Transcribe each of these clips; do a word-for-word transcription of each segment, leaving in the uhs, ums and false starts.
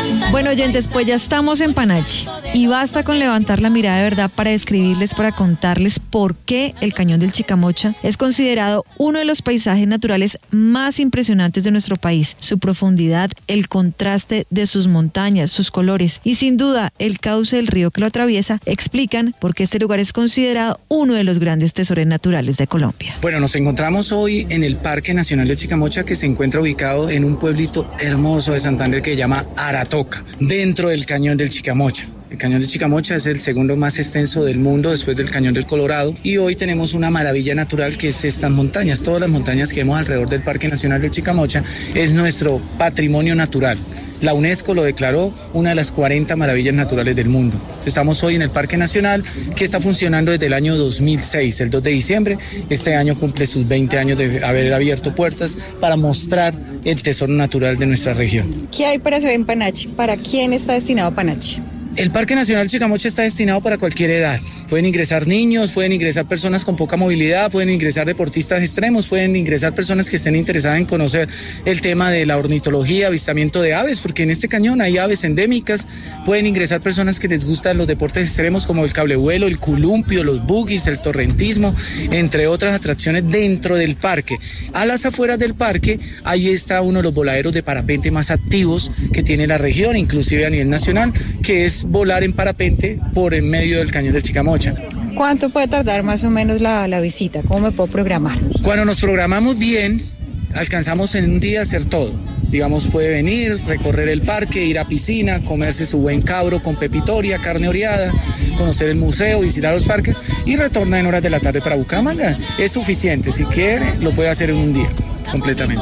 Bueno, oyentes, pues ya estamos en Panachi y basta con levantar la mirada de verdad para describirles, para contarles por qué el Cañón del Chicamocha es considerado uno de los paisajes naturales más impresionantes de nuestro país. Su profundidad, el contraste de sus montañas, sus colores y sin duda el cauce del río que lo atraviesa explican por qué este lugar es considerado uno de los grandes tesoros naturales de Colombia. Bueno, nos encontramos hoy en el Parque Nacional del Chicamocha, que se encuentra ubicado en un pueblito hermoso de Santander que se llama Aratoca, dentro del Cañón del Chicamocha. El Cañón del Chicamocha es el segundo más extenso del mundo después del Cañón del Colorado y hoy tenemos una maravilla natural que es estas montañas. Todas las montañas que vemos alrededor del Parque Nacional del Chicamocha es nuestro patrimonio natural. La UNESCO lo declaró una de las cuarenta maravillas naturales del mundo. Estamos hoy en el Parque Nacional, que está funcionando desde el año dos mil seis, el dos de diciembre. Este año cumple sus veinte años de haber abierto puertas para mostrar el tesoro natural de nuestra región. ¿Qué hay para hacer en Panachi? ¿Para quién está destinado Panachi? El Parque Nacional Chicamocha está destinado para cualquier edad. Pueden ingresar niños, pueden ingresar personas con poca movilidad, pueden ingresar deportistas extremos, pueden ingresar personas que estén interesadas en conocer el tema de la ornitología, avistamiento de aves, porque en este cañón hay aves endémicas. Pueden ingresar personas que les gustan los deportes extremos como el cablevuelo, el columpio, los buggies, el torrentismo, entre otras atracciones dentro del parque. A las afueras del parque, ahí está uno de los voladeros de parapente más activos que tiene la región, inclusive a nivel nacional, que es volar en parapente por en medio del Cañón del Chicamocha. ¿Cuánto puede tardar más o menos la, la visita? ¿Cómo me puedo programar? Cuando nos programamos bien, alcanzamos en un día hacer todo. Digamos, puede venir, recorrer el parque, ir a piscina, comerse su buen cabro con pepitoria, carne oreada, conocer el museo, visitar los parques y retorna en horas de la tarde para Bucaramanga. Es suficiente, si quiere, lo puede hacer en un día, completamente.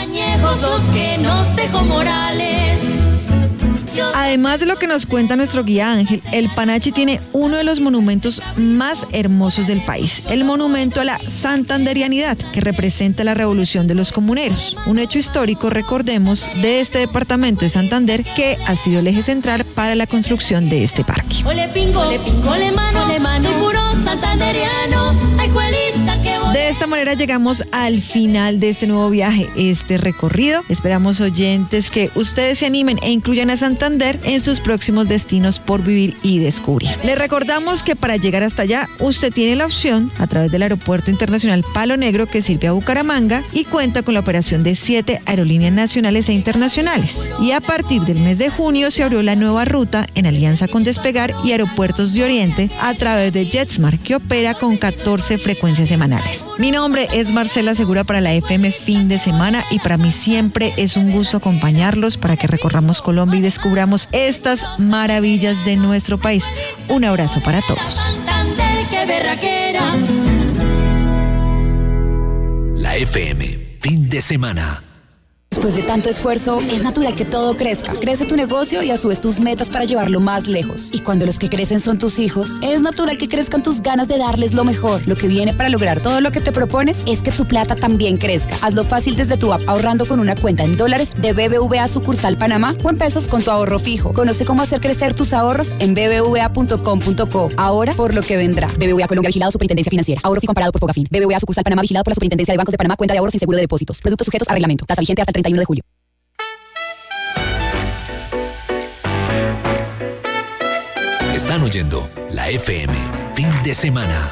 Además de lo que nos cuenta nuestro guía Ángel, el Panachi tiene uno de los monumentos más hermosos del país, el monumento a la santanderianidad, que representa la revolución de los comuneros, un hecho histórico, recordemos, de este departamento de Santander, que ha sido el eje central para la construcción de este parque. De esta manera llegamos al final de este nuevo viaje, este recorrido. Esperamos, oyentes, que ustedes se animen e incluyan a Santander en sus próximos destinos por vivir y descubrir. Les recordamos que para llegar hasta allá, usted tiene la opción a través del Aeropuerto Internacional Palo Negro, que sirve a Bucaramanga y cuenta con la operación de siete aerolíneas nacionales e internacionales. Y a partir del mes de junio se abrió la nueva ruta en alianza con Despegar y Aeropuertos de Oriente a través de JetSmart, que opera con catorce frecuencias semanales. Mi nombre es Marcela Segura para la F M Fin de Semana y para mí siempre es un gusto acompañarlos para que recorramos Colombia y descubramos estas maravillas de nuestro país. Un abrazo para todos. La F M Fin de Semana. Después de tanto esfuerzo, es natural que todo crezca. Crece tu negocio y a su vez tus metas para llevarlo más lejos. Y cuando los que crecen son tus hijos, es natural que crezcan tus ganas de darles lo mejor. Lo que viene para lograr todo lo que te propones es que tu plata también crezca. Hazlo fácil desde tu app, ahorrando con una cuenta en dólares de B B V A sucursal Panamá o en pesos con tu ahorro fijo. Conoce cómo hacer crecer tus ahorros en b b v a punto com punto co. Ahora por lo que vendrá. B B V A Colombia, vigilado Superintendencia Financiera. Ahorro fijo amparado por Fogafín. B B V A sucursal Panamá, vigilado por la Superintendencia de Bancos de Panamá. Cuenta de ahorros sin seguro de depósitos. Productos sujetos a reglamento. Tasa vigente hasta el treinta y uno de julio. Están oyendo la F M Fin de Semana.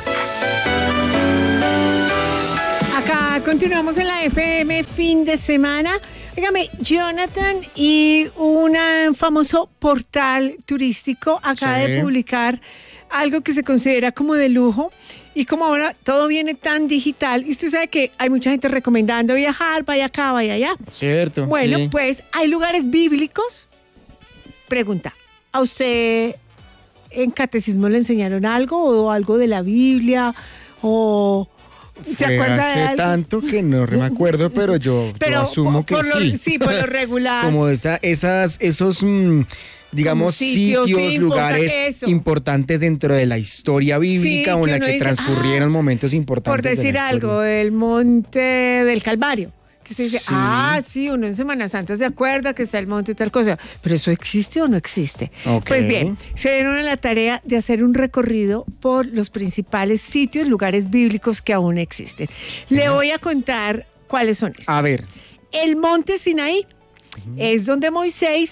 Acá continuamos en la F M Fin de Semana. Dígame, Jonathan y un famoso portal turístico acaba sí. de publicar algo que se considera como de lujo. Y como ahora todo viene tan digital, y usted sabe que hay mucha gente recomendando viajar, vaya acá, vaya allá. Cierto. Bueno, sí. pues hay lugares bíblicos. Pregunta, ¿a usted en catecismo le enseñaron algo o algo de la Biblia? ¿O se Fue acuerda hace de algo? tanto que no me acuerdo, pero yo, pero yo asumo por, que por sí. Lo, sí, por lo regular. Como esa, esas, esos... Mmm, digamos, sitios, sitios sí, lugares importantes dentro de la historia bíblica sí, o en la que dice, transcurrieron ah, momentos importantes. Por decir de la algo, el monte del Calvario. Que usted dice, sí. ah, sí, uno en Semana Santa se acuerda que está el monte y tal cosa. Pero ¿eso existe o no existe? Okay. Pues bien, se dieron a la tarea de hacer un recorrido por los principales sitios, lugares bíblicos que aún existen. Uh-huh. Le voy a contar cuáles son estos. A ver. El monte Sinaí uh-huh. es donde Moisés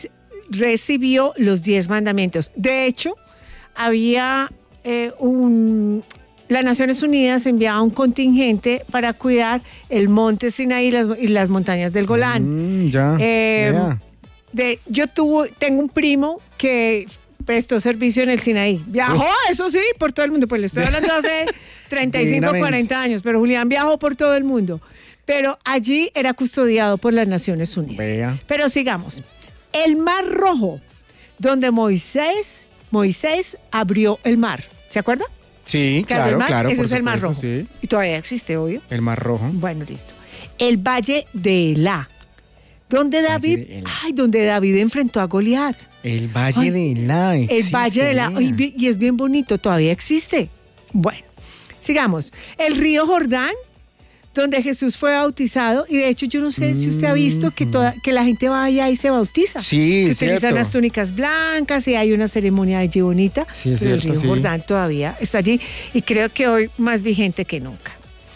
recibió los diez mandamientos. De hecho, había eh, un... Las Naciones Unidas enviaba un contingente para cuidar el monte Sinaí y las, y las montañas del Golán. Mm, ya, eh, yeah. de, yo tuvo, tengo un primo que prestó servicio en el Sinaí. Viajó, uh. eso sí, por todo el mundo. Pues le estoy hablando hace treinta y cinco, cuarenta años, pero Julián viajó por todo el mundo. Pero allí era custodiado por las Naciones Unidas. Vea. Pero sigamos. El Mar Rojo, donde Moisés, Moisés abrió el mar. ¿Se acuerda? Sí, claro, el mar, claro. Ese por es el Mar Rojo. Sí. Y todavía existe, obvio. El Mar Rojo. Bueno, listo. El Valle de Elá, donde David, de Elá. Ay, donde David enfrentó a Goliat. El Valle ay, de Elá. El Valle de Elá. Y, y es bien bonito, todavía existe. Bueno, sigamos. El río Jordán, donde Jesús fue bautizado, y de hecho yo no sé si usted ha visto que toda que la gente va allá y se bautiza. Sí, que utilizan cierto. Las túnicas blancas y hay una ceremonia allí bonita. Sí, es pero cierto, el río sí. Jordán todavía está allí y creo que hoy más vigente que nunca.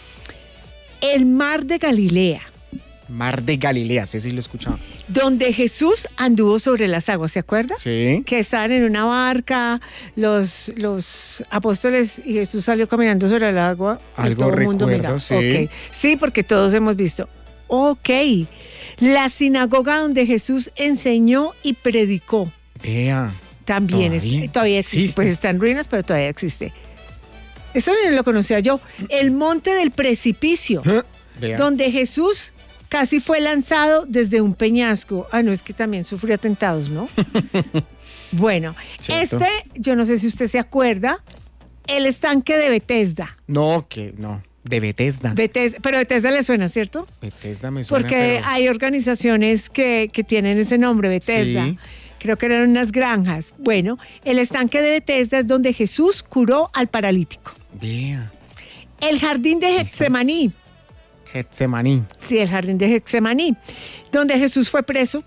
El Mar de Galilea. Mar de Galilea, sí, sí lo he escuchado. Donde Jesús anduvo sobre las aguas, ¿se acuerda? Sí. Que estaban en una barca, los, los apóstoles, y Jesús salió caminando sobre el agua. Algo y todo el mundo recuerdo, miraba. sí. Okay. Sí, porque todos hemos visto. Ok. La sinagoga donde Jesús enseñó y predicó. Vea. También todavía, es, todavía existe. existe. Pues está en ruinas, pero todavía existe. Esto no lo conocía yo. El monte del precipicio, Vea. donde Jesús casi fue lanzado desde un peñasco. Ah, no, es que también sufrió atentados, ¿no? Bueno, ¿cierto? Este, yo no sé si usted se acuerda, el estanque de Bethesda. No, que no, de Bethesda. Bethesda. Pero Bethesda le suena, ¿cierto? Bethesda me suena. Porque pero... hay organizaciones que, que tienen ese nombre, Bethesda. Sí. Creo que eran unas granjas. Bueno, el estanque de Bethesda es donde Jesús curó al paralítico. Vea. El jardín de Getsemaní. Getsemaní. Sí, el jardín de Getsemaní, donde Jesús fue preso.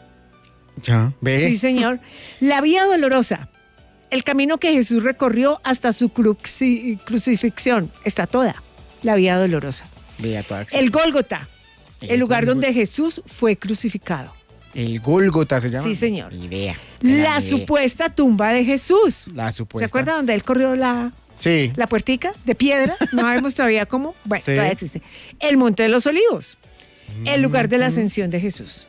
Ya, ve. Sí, señor. La vía dolorosa, el camino que Jesús recorrió hasta su cruci- crucifixión, está toda la vía dolorosa. Vea, toda el Gólgota, el, el lugar Gólgota. donde Jesús fue crucificado. El Gólgota se llama. Sí, señor. Idea. La idea. Supuesta tumba de Jesús. La supuesta. ¿Se acuerda donde él corrió la... Sí. La puertica de piedra, no sabemos todavía cómo. Bueno, sí. todavía existe. El Monte de los Olivos, mm-hmm. el lugar de la ascensión de Jesús.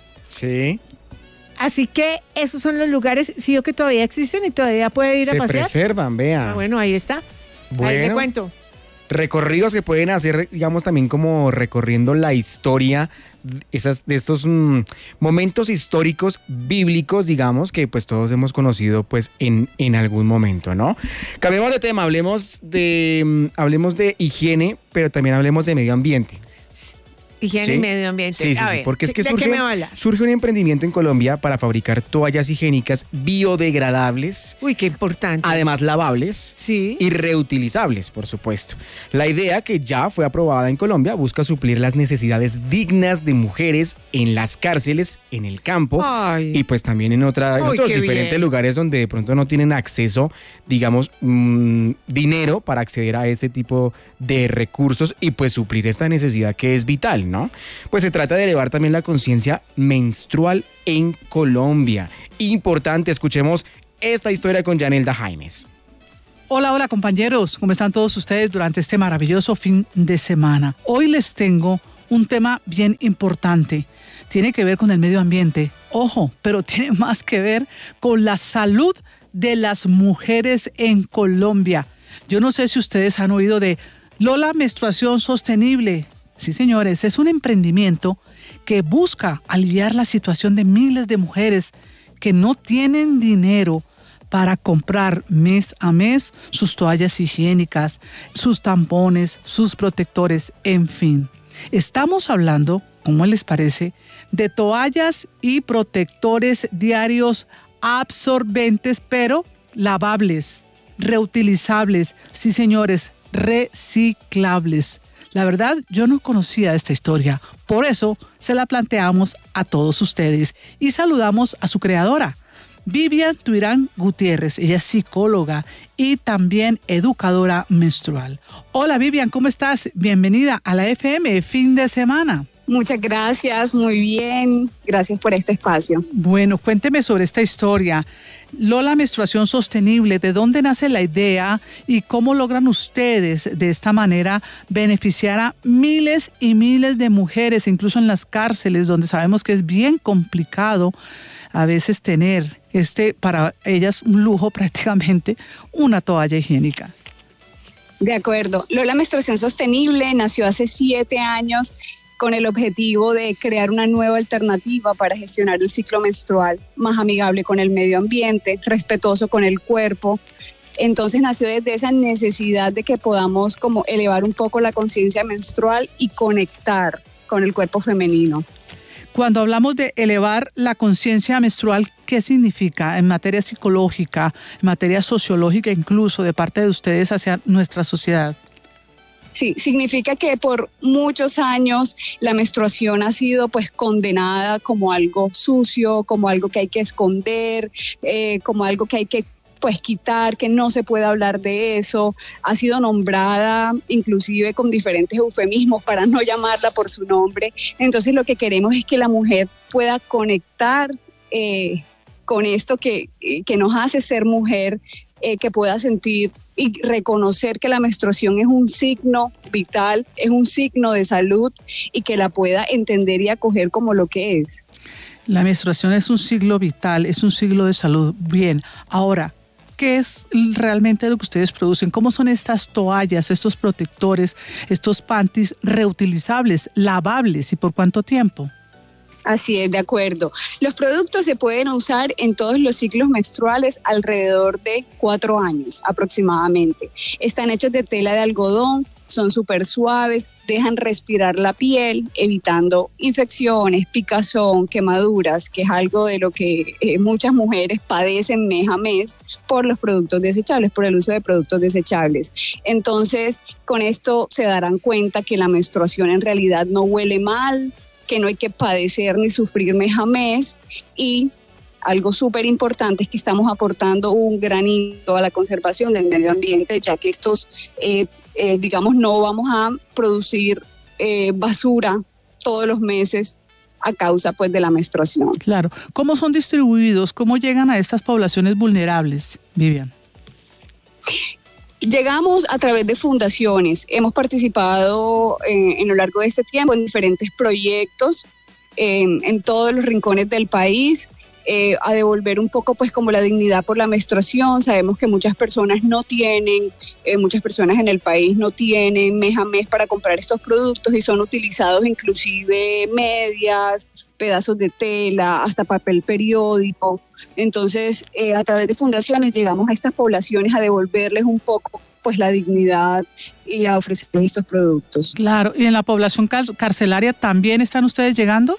Sí. Así que esos son los lugares, sí o que todavía existen y todavía puede ir Se a pasear. Se preservan, vea. Ah, bueno, ahí está. Bueno. Ahí te cuento. Recorridos que pueden hacer, digamos, también como recorriendo la historia esas, de estos mmm, momentos históricos bíblicos, digamos, que pues todos hemos conocido pues en, en algún momento, ¿no? Cambiemos de tema, hablemos de, um, hablemos de higiene, pero también hablemos de medio ambiente. Higiene ¿Sí? y medio ambiente. Sí, sí, a sí, ver, porque es que ¿de surge, qué me habla? surge un emprendimiento en Colombia para fabricar toallas higiénicas biodegradables. Uy, qué importante. Además lavables. Sí. Y reutilizables, por supuesto. La idea, que ya fue aprobada en Colombia, busca suplir las necesidades dignas de mujeres en las cárceles, en el campo. Ay. Y pues también en, otra, en Uy, otros diferentes bien. lugares donde de pronto no tienen acceso, digamos, mmm, dinero para acceder a ese tipo de recursos y pues suplir esta necesidad que es vital, ¿no? Pues se trata de elevar también la conciencia menstrual en Colombia. Importante, escuchemos esta historia con Yanelda Jaimes. Hola, hola compañeros, ¿cómo están todos ustedes durante este maravilloso fin de semana? Hoy les tengo un tema bien importante. Tiene que ver con el medio ambiente, ojo, pero tiene más que ver con la salud de las mujeres en Colombia. Yo no sé si ustedes han oído de Lola Menstruación Sostenible. Sí, señores, es un emprendimiento que busca aliviar la situación de miles de mujeres que no tienen dinero para comprar mes a mes sus toallas higiénicas, sus tampones, sus protectores, en fin. Estamos hablando, ¿cómo les parece?, de toallas y protectores diarios absorbentes, pero lavables, reutilizables, sí, señores, reciclables. La verdad, yo no conocía esta historia, por eso se la planteamos a todos ustedes y saludamos a su creadora, Vivian Tuirán Gutiérrez. Ella es psicóloga y también educadora menstrual. Hola Vivian, ¿cómo estás? Bienvenida a la F M Fin de Semana. Muchas gracias, muy bien. Gracias por este espacio. Bueno, cuénteme sobre esta historia. Lola Menstruación Sostenible, ¿de dónde nace la idea y cómo logran ustedes de esta manera beneficiar a miles y miles de mujeres, incluso en las cárceles, donde sabemos que es bien complicado a veces tener este, para ellas un lujo prácticamente, una toalla higiénica? De acuerdo. Lola Menstruación Sostenible nació hace siete años con el objetivo de crear una nueva alternativa para gestionar el ciclo menstrual, más amigable con el medio ambiente, respetuoso con el cuerpo. Entonces nació desde esa necesidad de que podamos como elevar un poco la conciencia menstrual y conectar con el cuerpo femenino. Cuando hablamos de elevar la conciencia menstrual, ¿qué significa en materia psicológica, en materia sociológica incluso de parte de ustedes hacia nuestra sociedad? Sí, significa que por muchos años la menstruación ha sido pues condenada como algo sucio, como algo que hay que esconder, eh, como algo que hay que pues quitar, que no se puede hablar de eso. Ha sido nombrada inclusive con diferentes eufemismos para no llamarla por su nombre. Entonces lo que queremos es que la mujer pueda conectar eh, con esto que, que nos hace ser mujer, eh, que pueda sentir y reconocer que la menstruación es un signo vital, es un signo de salud y que la pueda entender y acoger como lo que es. La menstruación es un signo vital, es un signo de salud. Bien, ahora, ¿qué es realmente lo que ustedes producen? ¿Cómo son estas toallas, estos protectores, estos panties reutilizables, lavables y por cuánto tiempo? Así es, de acuerdo. Los productos se pueden usar en todos los ciclos menstruales alrededor de cuatro años aproximadamente. Están hechos de tela de algodón, son súper suaves, dejan respirar la piel, evitando infecciones, picazón, quemaduras, que es algo de lo que eh, muchas mujeres padecen mes a mes por los productos desechables, por el uso de productos desechables. Entonces, con esto se darán cuenta que la menstruación en realidad no huele mal, que no hay que padecer ni sufrir mes a mes, y algo súper importante es que estamos aportando un granito a la conservación del medio ambiente, ya que estos, eh, eh, digamos, no vamos a producir eh, basura todos los meses a causa pues de la menstruación. Claro. ¿Cómo son distribuidos? ¿Cómo llegan a estas poblaciones vulnerables, Vivian? Llegamos a través de fundaciones. Hemos participado eh, en lo largo de este tiempo en diferentes proyectos eh, en todos los rincones del país, eh, a devolver un poco pues como la dignidad por la menstruación. Sabemos que muchas personas no tienen, eh, muchas personas en el país no tienen mes a mes para comprar estos productos y son utilizados inclusive medias, pedazos de tela, hasta papel periódico. Entonces, eh, a través de fundaciones llegamos a estas poblaciones a devolverles un poco pues la dignidad y a ofrecerles estos productos. Claro, ¿y en la población car- carcelaria también están ustedes llegando?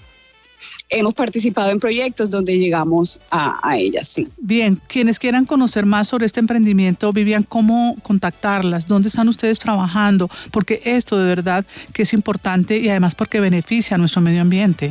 Hemos participado en proyectos donde llegamos a, a ellas, sí. Bien, quienes quieran conocer más sobre este emprendimiento, Vivian, ¿cómo contactarlas? ¿Dónde están ustedes trabajando? Porque esto de verdad que es importante y además porque beneficia a nuestro medio ambiente.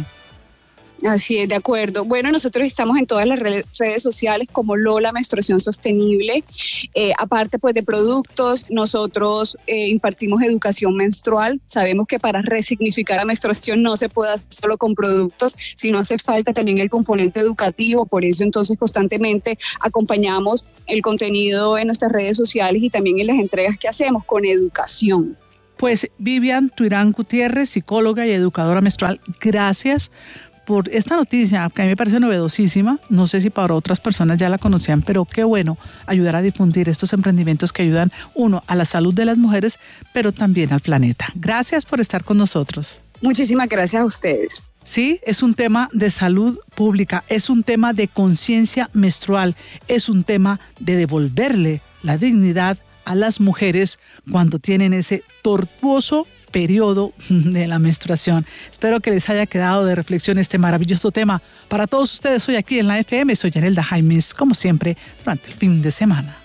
Así es, de acuerdo. Bueno, nosotros estamos en todas las redes sociales como Lola Menstruación Sostenible. Eh, aparte pues de productos, nosotros eh, impartimos educación menstrual. Sabemos que para resignificar la menstruación no se puede hacer solo con productos, sino hace falta también el componente educativo. Por eso entonces constantemente acompañamos el contenido en nuestras redes sociales y también en las entregas que hacemos con educación. Pues Vivian Tuirán Gutiérrez, psicóloga y educadora menstrual, gracias por esta noticia, que a mí me parece novedosísima. No sé si para otras personas ya la conocían, pero qué bueno ayudar a difundir estos emprendimientos que ayudan, uno, a la salud de las mujeres, pero también al planeta. Gracias por estar con nosotros. Muchísimas gracias a ustedes. Sí, es un tema de salud pública, es un tema de conciencia menstrual, es un tema de devolverle la dignidad a las mujeres cuando tienen ese tortuoso periodo de la menstruación. Espero que les haya quedado de reflexión este maravilloso tema. Para todos ustedes, hoy aquí en la F M, soy Yanelda Jaimes, como siempre, durante el fin de semana.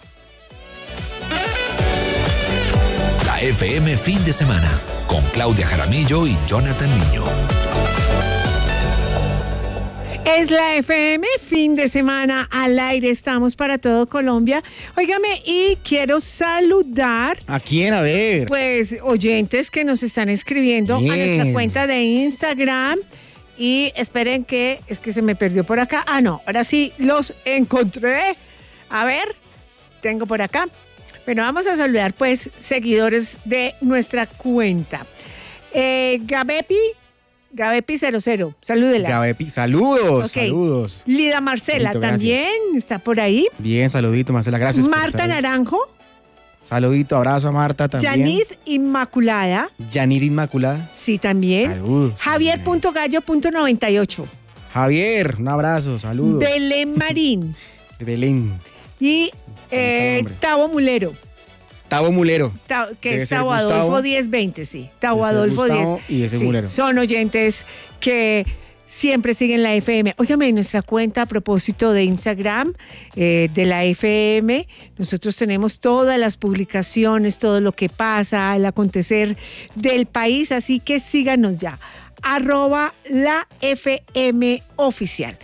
La F M Fin de Semana, con Claudia Jaramillo y Jonathan Niño. Es la F M, fin de semana al aire, estamos para todo Colombia. Óigame, y quiero saludar... ¿A quién? A ver. Pues oyentes que nos están escribiendo Bien. a nuestra cuenta de Instagram. Y esperen que, es que se me perdió por acá. Ah, no, ahora sí los encontré. A ver, tengo por acá. Bueno, vamos a saludar pues seguidores de nuestra cuenta. Eh, Gabepi, Gabepi cero cero, salúdela. Gabepi, saludos, Okay. saludos. Lida Marcela Bonito, también está por ahí. Bien, saludito, Marcela, gracias. por Marta estar ahí. Naranjo, Saludito, abrazo a Marta también. Yanid Inmaculada, Yanid Inmaculada. sí también. Saludos. Javier.gallo.noventa y ocho. Javier, un abrazo, saludos. Belén Marín De Belén. y eh, nombre. Tavo Mulero. Tavo Mulero. Ta- que Debe es ser Tavo Gustavo. Adolfo diez veinte, sí. Tavo Debe ser Adolfo Gustavo diez. y ese Sí, Mulero. son oyentes que siempre siguen la F M. Óigame, en nuestra cuenta a propósito de Instagram eh, de la F M, nosotros tenemos todas las publicaciones, todo lo que pasa, el acontecer del país, así que síganos ya. Arroba la F M oficial.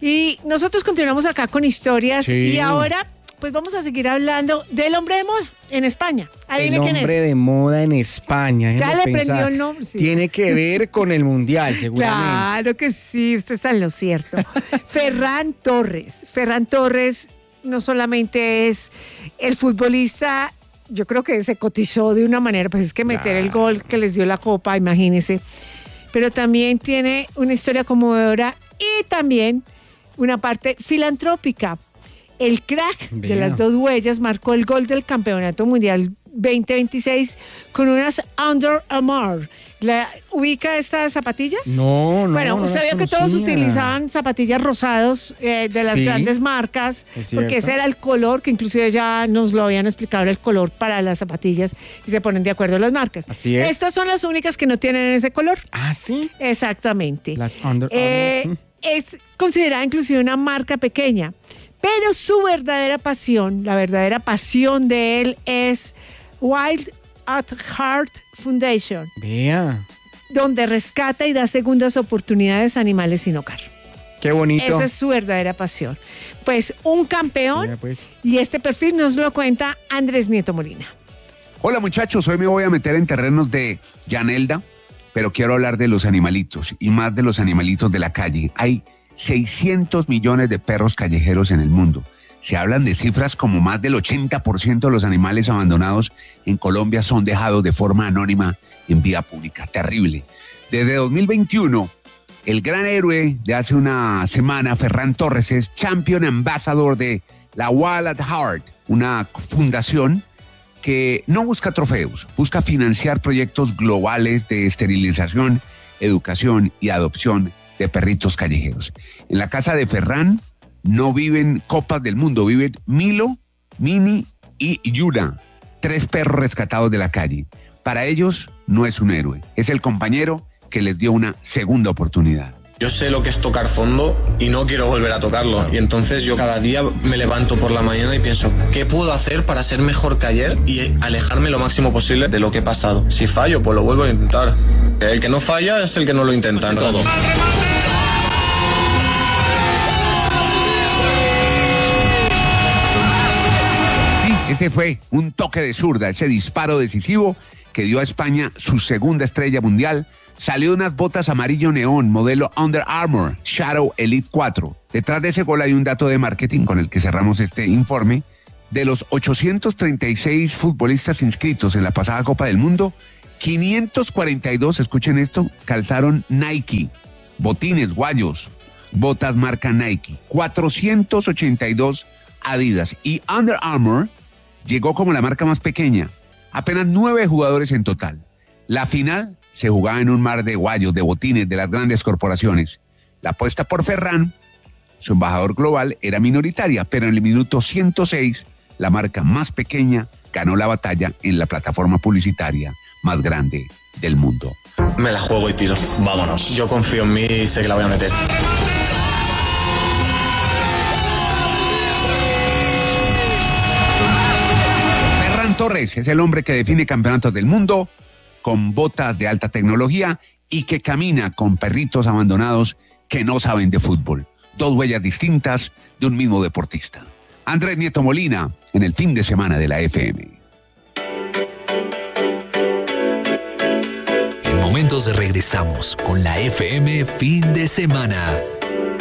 Y nosotros continuamos acá con historias Sí. y ahora pues vamos a seguir hablando del hombre de moda en España. El Adivine quién hombre es. de moda en España. Ya déjeme le pensar. prendió el nombre, sí. Tiene que ver con el mundial, seguramente. Claro que sí, usted está en lo cierto. Ferran Torres. Ferran Torres no solamente es el futbolista, yo creo que se cotizó de una manera, pues es que meter el gol que les dio la copa, imagínense. Pero también tiene una historia conmovedora y también una parte filantrópica. El crack de Vea. las dos huellas marcó el gol del Campeonato Mundial veinte veintiséis con unas Under Armour. ¿La, ¿Ubica estas zapatillas? No, no. Bueno, no usted las vio que todos conocía. utilizaban zapatillas rosados eh, de las Sí, grandes marcas, es porque cierto. ese era el color, que inclusive ya nos lo habían explicado, era el color para las zapatillas y se ponen de acuerdo las marcas. Así es. Estas son las únicas que no tienen ese color. Ah, sí. Exactamente. Las Under Eh, Armour. es considerada inclusive una marca pequeña, pero su verdadera pasión, la verdadera pasión de él es Wild at Heart Foundation, Vea. donde rescata y da segundas oportunidades a animales sin hogar. Qué bonito. Esa es su verdadera pasión. Pues un campeón, Mira, pues. y este perfil nos lo cuenta Andrés Nieto Molina. Hola muchachos, hoy me voy a meter en terrenos de Yanelda, pero quiero hablar de los animalitos y más de los animalitos de la calle. Hay seiscientos millones de perros callejeros en el mundo. Se hablan de cifras como más del ochenta por ciento de los animales abandonados en Colombia son dejados de forma anónima en vía pública. Terrible. Desde dos mil veintiuno, el gran héroe de hace una semana, Ferran Torres, es Champion Ambassador de la Wild at Heart, una fundación que no busca trofeos, busca financiar proyectos globales de esterilización, educación y adopción de perritos callejeros. En la casa de Ferran no viven copas del mundo, viven Milo, Mini y Yura, tres perros rescatados de la calle. Para ellos no es un héroe, es el compañero que les dio una segunda oportunidad. Yo sé lo que es tocar fondo y no quiero volver a tocarlo. Y entonces yo cada día me levanto por la mañana y pienso, ¿qué puedo hacer para ser mejor que ayer y alejarme lo máximo posible de lo que he pasado? Si fallo, pues lo vuelvo a intentar. El que no falla es el que no lo intenta. ¿no? Todo. Sí, ese fue un toque de zurda, ese disparo decisivo que dio a España su segunda estrella mundial. Salió unas botas amarillo neón, modelo Under Armour, Shadow Elite cuatro. Detrás de ese gol hay un dato de marketing con el que cerramos este informe. De los ochocientos treinta y seis futbolistas inscritos en la pasada Copa del Mundo, quinientos cuarenta y dos, escuchen esto, calzaron Nike, botines, guayos, botas marca Nike. cuatrocientos ochenta y dos Adidas. Y Under Armour llegó como la marca más pequeña. Apenas nueve jugadores en total. La final se jugaba en un mar de guayos, de botines de las grandes corporaciones. La apuesta por Ferran, su embajador global, era minoritaria, pero en el minuto ciento seis, la marca más pequeña ganó la batalla en la plataforma publicitaria más grande del mundo. Me la juego y tiro. Vámonos. Yo confío en mí y sé que la voy a meter. Ferran Torres es el hombre que define campeonatos del mundo con botas de alta tecnología y que camina con perritos abandonados que no saben de fútbol. dos huellas distintas de un mismo deportista. Andrés Nieto Molina, en el fin de semana de la F M. En momentos regresamos con la F M fin de semana.